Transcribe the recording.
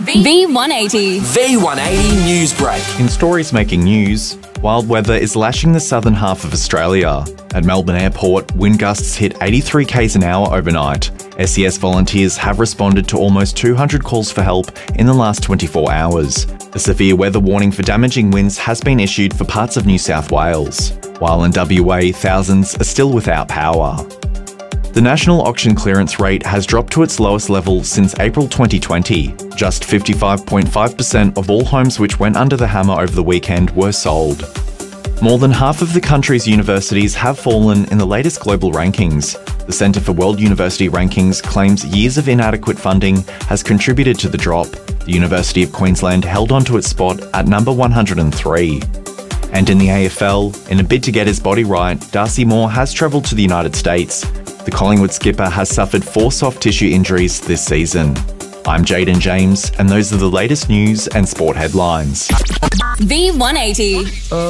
V180. V180 News Break. In stories making news, wild weather is lashing the southern half of Australia. At Melbourne Airport, wind gusts hit 83 k's an hour overnight. SES volunteers have responded to almost 200 calls for help in the last 24 hours. A severe weather warning for damaging winds has been issued for parts of New South Wales, while in WA, thousands are still without power. The national auction clearance rate has dropped to its lowest level since April 2020. Just 55.5% of all homes which went under the hammer over the weekend were sold. More than half of the country's universities have fallen in the latest global rankings. The Centre for World University Rankings claims years of inadequate funding has contributed to the drop. The University of Queensland held on to its spot at number 103. And in the AFL, in a bid to get his body right, Darcy Moore has travelled to the United States. The Collingwood skipper has suffered 4 soft tissue injuries this season. I'm Jaden James, and those are the latest news and sport headlines. V180.